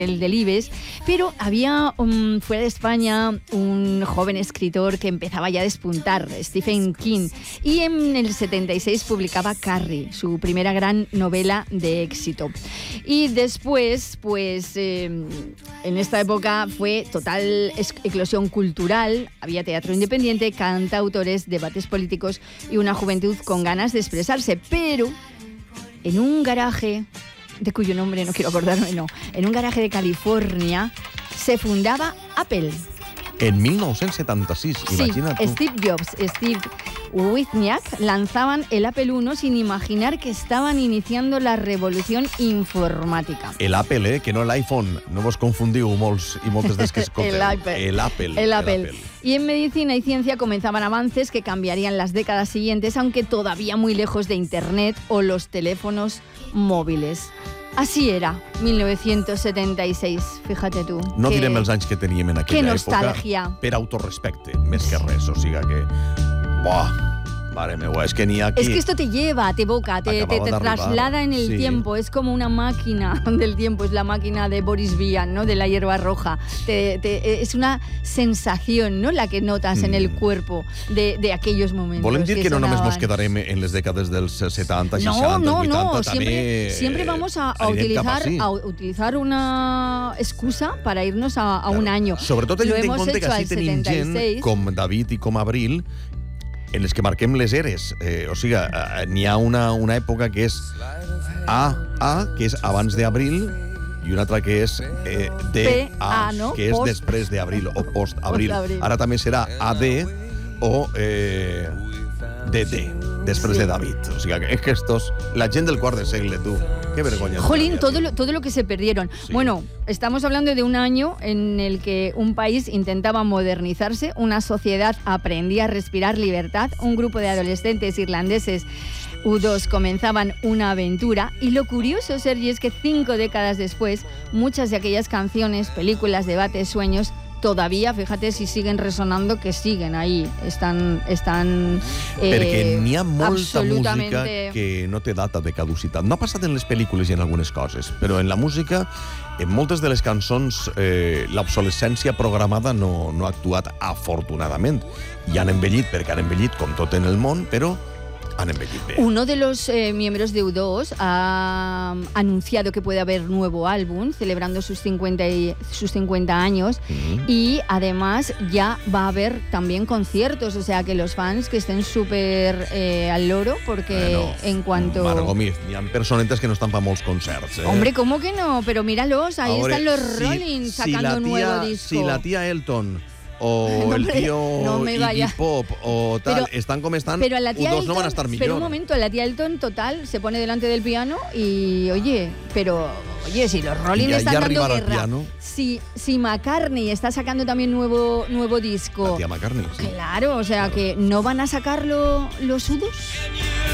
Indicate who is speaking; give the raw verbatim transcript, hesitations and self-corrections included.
Speaker 1: el Delibes, pero había um, fuera de España un joven escritor que empezaba ya a despuntar, Stephen King, y en el setenta y seis publicaba Carrie, su primera gran novela de éxito. Y después, pues eh, en esta época fue total eclosión cultural, había teatro independiente, cantautores, debates políticos y una juventud con ganas de expresarse, pero en un garaje, de cuyo nombre no quiero acordarme, no, en un garaje de California se fundaba Apple.
Speaker 2: En mil novecientos setenta-sis,
Speaker 1: sí,
Speaker 2: imagina't tu.
Speaker 1: Steve Jobs, Steve Wozniak lanzaban el Apple uno sin imaginar que estaban iniciando la revolución informática.
Speaker 2: El Apple, eh, que no l'iPhone. No vos confundiu molts i moltes des que escolteu.
Speaker 1: el Apple.
Speaker 2: El Apple.
Speaker 1: El, el Apple. Apple. Y en medicina y ciencia comenzaban avances que cambiarían las décadas siguientes, aunque todavía muy lejos de Internet o los teléfonos móviles. Así era, mil novecientos setenta y seis, fíjate tú.
Speaker 2: No
Speaker 1: que,
Speaker 2: direm els anys que teníem en aquella
Speaker 1: que nostàlgia.
Speaker 2: època per autorrespecte, més que res. O sigui que... Buah, mare meua, és que n'hi ha aquí...
Speaker 1: Es que esto te lleva, te evoca, te, te, te traslada en el
Speaker 2: sí.
Speaker 1: tiempo. Es como una máquina del tiempo, es la máquina de Boris Vian, ¿no? De la hierba roja. Te, te, es una sensación, ¿no? La que notas mm. en el cuerpo de, de aquellos momentos.
Speaker 2: Volem dir que, que no
Speaker 1: sonaban.
Speaker 2: només nos quedarem en les dècades dels setanta,
Speaker 1: no,
Speaker 2: seixanta,
Speaker 1: no,
Speaker 2: vuitanta,
Speaker 1: no.
Speaker 2: també...
Speaker 1: Siempre, siempre vamos a, a, utilizar, a utilizar una excusa para irnos a, a claro. un año.
Speaker 2: Sobretot tenint en compte que així tenim gent com David i com Abril en les que marquem les eres. Eh, o sigui, eh, n'hi ha una, una època que és A, A, que és abans d'Abril, i una altra que és eh, D, A,
Speaker 1: no?
Speaker 2: que és
Speaker 1: Post.
Speaker 2: després d'Abril, o post-Abril.
Speaker 1: Post
Speaker 2: Ara també serà A D o eh, D D, després sí. de David. O sigui, és que estos... La gent del quart de segle, tu. Qué vergüenza.
Speaker 1: Jolín, todo lo, todo lo que se perdieron. Sí. Bueno, estamos hablando de un año en el que un país intentaba modernizarse, una sociedad aprendía a respirar libertad, un grupo de adolescentes irlandeses U dos comenzaban una aventura, y lo curioso, Sergi, es que cinco décadas después, muchas de aquellas canciones, películas, debates, sueños, todavía, fíjate si siguen resonando, que siguen ahí, están... estan eh,
Speaker 2: Perquè n'hi ha molta música que no té data de caducitat. No ha passat en les pel·lícules i en algunes coses, però en la música, en moltes de les cançons, eh, l'obsolescència programada no, no ha actuat afortunadament. I han envellit, perquè han envellit com tot en el món, però han envellit bé.
Speaker 1: Uno de los eh, miembros de U dos ha anunciado que puede haber nuevo álbum celebrando sus cincuenta, y, sus cincuenta años mm-hmm. y además ya va a haber también conciertos, o sea que los fans que estén súper eh, al loro porque bueno, en cuanto...
Speaker 2: Margot Mir, hi ha personetes que no estan para molts concerts. Eh?
Speaker 1: Hombre, ¿cómo que no? Pero míralos, ahí
Speaker 2: Ahora,
Speaker 1: están los
Speaker 2: si,
Speaker 1: Rolling sacando
Speaker 2: si
Speaker 1: un
Speaker 2: tía,
Speaker 1: nuevo disco.
Speaker 2: Si la tía Elton... o no, el tío
Speaker 1: no
Speaker 2: Iggy Pop o tal,
Speaker 1: pero,
Speaker 2: están como están,
Speaker 1: pero a la tía
Speaker 2: U dos
Speaker 1: Elton,
Speaker 2: no van a estar millor.
Speaker 1: Pero un momento, la tía Elton total se pone delante del piano y oye, pero oye, si los Rolling
Speaker 2: ya,
Speaker 1: están
Speaker 2: ya
Speaker 1: dando guerra,
Speaker 2: piano.
Speaker 1: Si, si McCartney está sacando también nuevo, nuevo disco,
Speaker 2: la tía McCartney, sí.
Speaker 1: Claro, o sea claro. que no van a sacarlo los U dos.